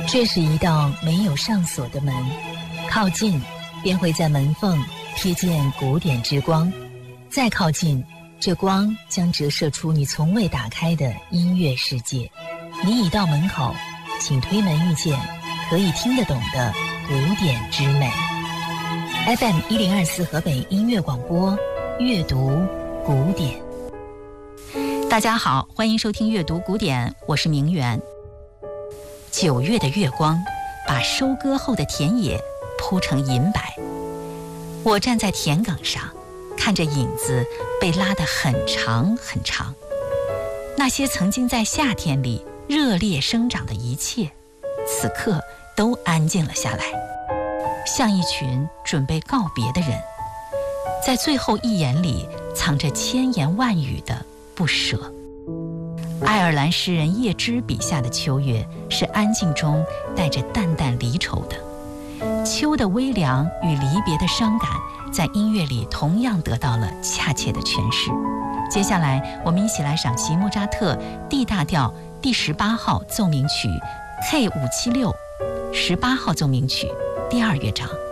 这是一道没有上锁的门，靠近便会在门缝瞥见古典之光，再靠近，这光将折射出你从未打开的音乐世界。你已到门口，请推门遇见可以听得懂的古典之美。FM 1024河北音乐广播，阅读古典。 大家好，欢迎收听阅读古典，我是明媛。9月的月光把收割后的田野铺成银白，我站在田埂上，看着影子被拉得很长很长。那些曾经在夏天里热烈生长的一切，此刻都安静了下来，像一群准备告别的人，在最后一眼里藏着千言万语的不舍。爱尔兰诗人叶芝笔下的秋月是安静中带着淡淡离愁的，秋的微凉与离别的伤感在音乐里同样得到了恰切的诠释。接下来我们一起来赏析莫扎特 D 大调第18号奏鸣曲 K576 18号奏鸣曲第2乐章。